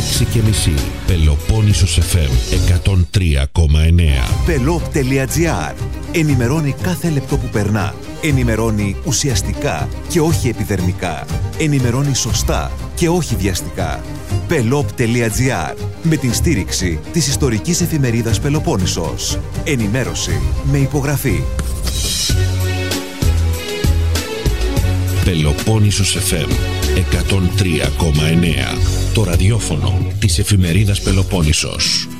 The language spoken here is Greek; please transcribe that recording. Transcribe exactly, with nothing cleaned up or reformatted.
έξι και μισή. Πελοπόννησος εφ εμ εκατόν τρία κόμμα εννέα. Πελόπ τελεία τζι άρ. Ενημερώνει κάθε λεπτό που περνά. Ενημερώνει ουσιαστικά και όχι επιδερμικά. Ενημερώνει σωστά και όχι βιαστικά. Πελόπ τελεία τζι άρ. Με την στήριξη της ιστορικής εφημερίδας Πελοπόννησος. Ενημέρωση με υπογραφή. Πελοπόννησος εφ εμ εκατόν τρία κόμμα εννέα. Το ραδιόφωνο της εφημερίδας Πελοπόννησος.